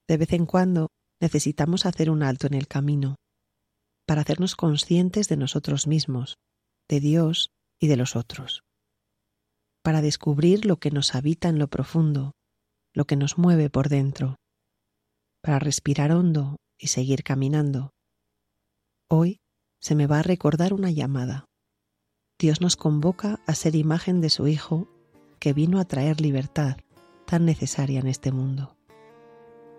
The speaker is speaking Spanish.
De vez en cuando necesitamos hacer un alto en el camino para hacernos conscientes de nosotros mismos, de Dios y de los otros, para descubrir lo que nos habita en lo profundo, lo que nos mueve por dentro, para respirar hondo y seguir caminando. Hoy se me va a recordar una llamada. Dios nos convoca a ser imagen de su Hijo que vino a traer libertad tan necesaria en este mundo.